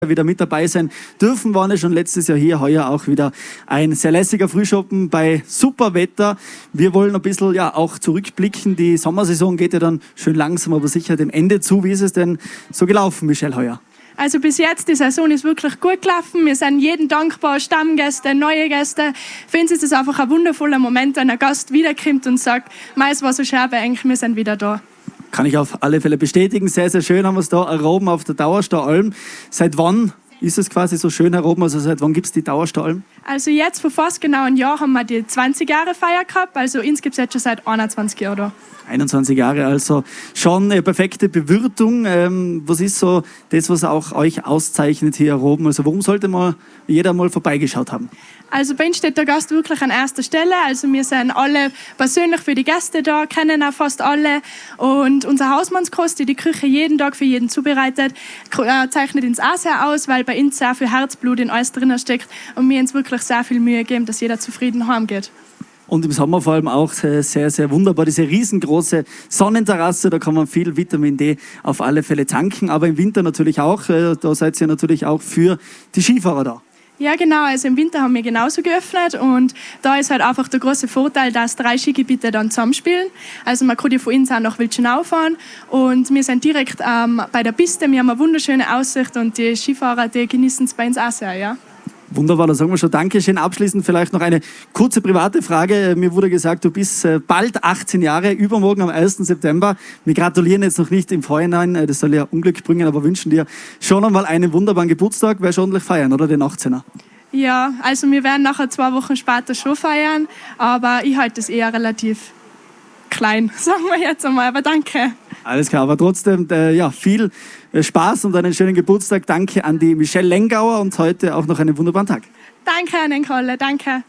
wieder mit dabei sein dürfen. Waren ja schon letztes Jahr hier, heuer auch wieder ein sehr lässiger Frühschoppen bei super Wetter. Wir wollen ein bisschen auch zurückblicken. Die Sommersaison geht ja dann schön langsam, aber sicher dem Ende zu. Wie ist es denn so gelaufen, Michelle, heuer? Also bis jetzt, die Saison ist wirklich gut gelaufen. Wir sind jedem dankbar, Stammgäste, neue Gäste. Für uns ist es einfach ein wundervoller Moment, wenn ein Gast wiederkommt und sagt, es war so schön, aber eigentlich, wir sind wieder da. Kann ich auf alle Fälle bestätigen. Sehr, sehr schön haben wir es da erhoben auf der Dauerstaualm. Seit wann ist es quasi so schön erhoben? Also seit wann gibt es die Dauerstaualm? Also jetzt vor fast genau einem Jahr haben wir die 20-Jahre-Feier gehabt. Also uns gibt es jetzt schon seit 21 Jahren da. 21 Jahre, also schon eine perfekte Bewirtung. Was ist so das, was auch euch auszeichnet hier erhoben? Also warum sollte jeder mal vorbeigeschaut haben? Also bei uns steht der Gast wirklich an erster Stelle. Also wir sind alle persönlich für die Gäste da, kennen auch fast alle. Und unser Hausmannskost, die Küche jeden Tag für jeden zubereitet, zeichnet uns auch sehr aus, weil bei uns sehr viel Herzblut in alles drin steckt. Und wir uns wirklich sehr viel Mühe geben, dass jeder zufrieden heimgeht. Und im Sommer vor allem auch sehr, sehr wunderbar, diese riesengroße Sonnenterrasse, da kann man viel Vitamin D auf alle Fälle tanken, aber im Winter natürlich auch, da seid ihr natürlich auch für die Skifahrer da. Ja genau, also im Winter haben wir genauso geöffnet und da ist halt einfach der große Vorteil, dass 3 Skigebiete dann zusammenspielen. Also man kann ja von uns auch nach Wildschenau fahren und wir sind direkt bei der Piste, wir haben eine wunderschöne Aussicht und die Skifahrer, die genießen es bei uns auch sehr, ja. Wunderbar, da sagen wir schon Dankeschön. Abschließend vielleicht noch eine kurze private Frage. Mir wurde gesagt, du bist bald 18 Jahre, übermorgen am 1. September. Wir gratulieren jetzt noch nicht im Vorhinein, das soll ja Unglück bringen, aber wünschen dir schon einmal einen wunderbaren Geburtstag. Wirst du ordentlich feiern, oder den 18er? Ja, also wir werden nachher 2 Wochen später schon feiern, aber ich halte das eher relativ klein, sagen wir jetzt einmal, aber danke. Alles klar, aber trotzdem viel Spaß und einen schönen Geburtstag. Danke an die Michelle Lengauer und heute auch noch einen wunderbaren Tag. Danke an den Kalle, danke.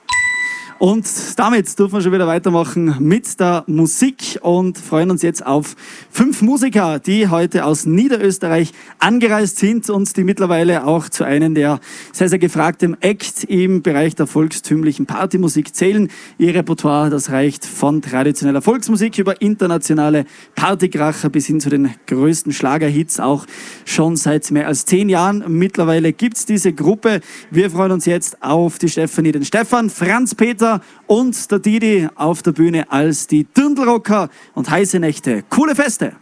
Und damit dürfen wir schon wieder weitermachen mit der Musik und freuen uns jetzt auf 5 Musiker, die heute aus Niederösterreich angereist sind und die mittlerweile auch zu einem der sehr, sehr gefragten Act im Bereich der volkstümlichen Partymusik zählen. Ihr Repertoire, das reicht von traditioneller Volksmusik über internationale Partykracher bis hin zu den größten Schlagerhits, auch schon seit mehr als 10 Jahren. Mittlerweile gibt es diese Gruppe. Wir freuen uns jetzt auf die Stefanie, den Stefan, Franz Peter und der Didi auf der Bühne als die Dirndlrocker und heiße Nächte. Coole Feste!